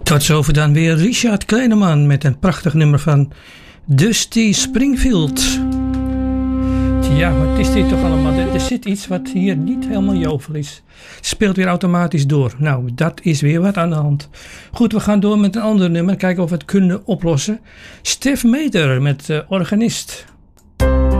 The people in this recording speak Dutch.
Tot zover dan weer Richard Kleineman met een prachtig nummer van Dusty Springfield. Ja, wat is dit toch allemaal? Er zit iets wat hier niet helemaal jovel is. Het speelt weer automatisch door. Nou, dat is weer wat aan de hand. Goed, we gaan door met een ander nummer. Kijken of we het kunnen oplossen. Stef Meter met Organist.